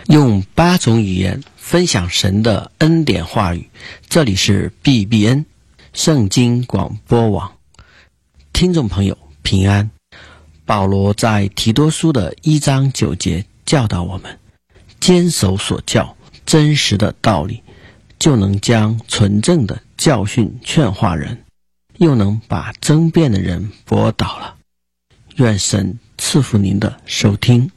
用8种语言分享神的恩典话语。这里是 BBN 圣经广播网，听众朋友平安。保罗在提多书的1章9节教导我们，坚守所教真实的道理，就能将纯正的教训劝化人，又能把争辩的人驳倒了。愿神赐福您的收听。